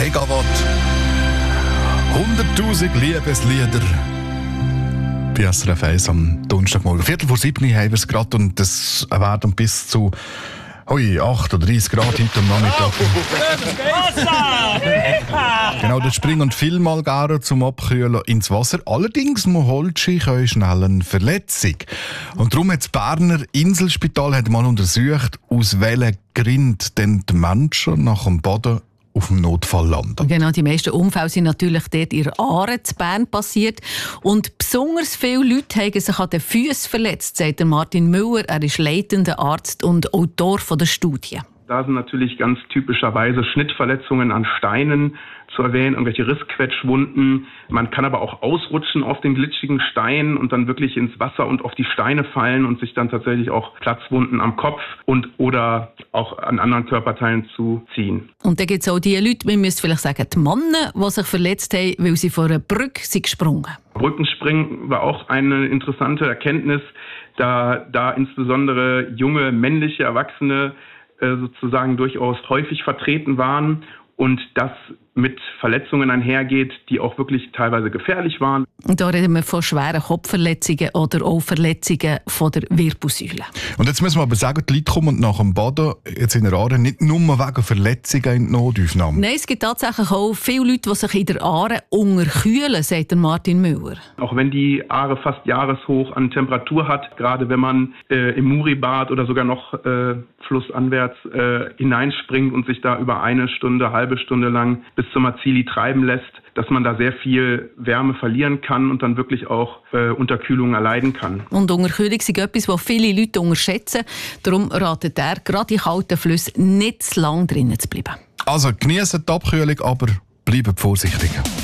Megawatt. 100'000 Liebeslieder. Bei SRF 1 am Donnerstagmorgen. 6:45 haben wir es gerade und das werden bis zu 38 Grad heute am Nachmittag. Genau, das Spring- und Filmalgaren zum Abkühlen ins Wasser. Allerdings muss Holzski schnell eine Verletzung. Und darum hat das Berner Inselspital mal untersucht, aus welchen Gründen denn die Menschen nach dem Boden auf dem Notfall landen. Genau, die meisten Unfälle sind natürlich dort in Aare in Bern passiert. Und besonders viele Leute haben sich an den Füßen verletzt, sagt Martin Müller. Er ist leitender Arzt und Autor der Studie. Da sind natürlich ganz typischerweise Schnittverletzungen an Steinen zu erwähnen, irgendwelche Rissquetschwunden. Man kann aber auch ausrutschen auf den glitschigen Stein und dann wirklich ins Wasser und auf die Steine fallen und sich dann tatsächlich auch Platzwunden am Kopf oder auch an anderen Körperteilen zuziehen. Und dann gibt es auch die Leute, wir müssen vielleicht sagen, die Männer, die sich verletzt haben, weil sie vor einer Brücke sind gesprungen. Brückenspringen war auch eine interessante Erkenntnis, da insbesondere junge männliche Erwachsene sozusagen durchaus häufig vertreten waren und das mit Verletzungen einhergeht, die auch wirklich teilweise gefährlich waren. Und da reden wir von schweren Kopfverletzungen oder auch Verletzungen von der Wirbelsäule. Und jetzt müssen wir aber sagen, die Leute kommen nach dem Boden jetzt in der Aare nicht nur wegen Verletzungen in die Notaufnahme. Nein, es gibt tatsächlich auch viele Leute, die sich in der Aare unterkühlen, sagt Martin Müller. Auch wenn die Aare fast jahreshoch an Temperatur hat, gerade wenn man im Muribad oder sogar noch flussanwärts hineinspringt und sich da über eine Stunde, halbe Stunde lang bis zum Azili treiben lässt, dass man da sehr viel Wärme verlieren kann und dann wirklich auch Unterkühlung erleiden kann. Und Unterkühlung ist etwas, was viele Leute unterschätzen. Darum ratet er, gerade in kalten Flüssen nicht zu lange drinnen zu bleiben. Also genießen die Abkühlung, aber bleibt vorsichtig.